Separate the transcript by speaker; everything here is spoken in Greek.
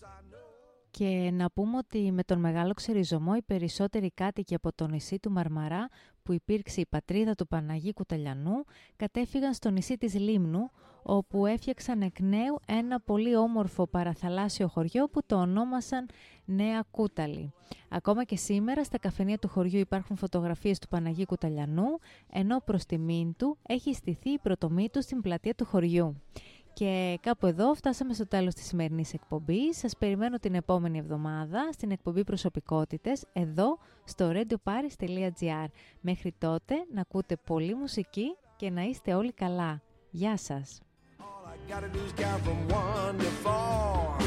Speaker 1: Και να πούμε ότι με τον μεγάλο ξεριζωμό οι περισσότεροι κάτοικοι από το νησί του Μαρμαρά, που υπήρξε η πατρίδα του Παναγί Κουτελιανού, κατέφυγαν στο νησί της Λίμνου, όπου έφτιαξαν εκ νέου ένα πολύ όμορφο παραθαλάσσιο χωριό που το ονόμασαν Νέα Κούταλη. Ακόμα και σήμερα στα καφενεία του χωριού υπάρχουν φωτογραφίες του Παναγί Κουτελιανού, ενώ προς τιμήν του έχει στηθεί η πρωτομή του στην πλατεία του χωριού. Και κάπου εδώ φτάσαμε στο τέλος της σημερινής εκπομπής. Σας περιμένω την επόμενη εβδομάδα στην εκπομπή Προσωπικότητες εδώ στο radioparis.gr. Μέχρι τότε να ακούτε πολλή μουσική και να είστε όλοι καλά. Γεια σας!